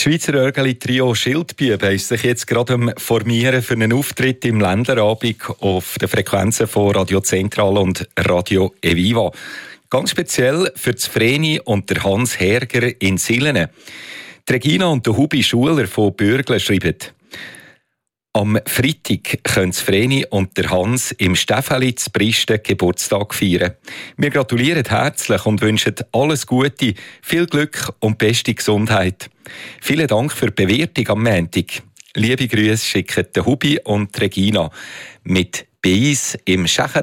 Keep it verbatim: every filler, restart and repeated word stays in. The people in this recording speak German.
Schweizer Örgeli-Trio Schildbüben ist sich jetzt gerade am Formieren für einen Auftritt im Ländlerabend auf den Frequenzen von Radio Zentral und Radio Eviva. Ganz speziell für das Vreni und der Hans Herger in Silene. Die Regina und der Hubi Schuler von Bürgle schreiben: Am Freitag können das Vreni und der Hans im Steffeli zu Bristen Geburtstag feiern. Wir gratulieren herzlich und wünschen alles Gute, viel Glück und beste Gesundheit. Vielen Dank für die Bewertung am Montag. Liebe Grüße schicken der Hubi und die Regina mit Beis im Schächer.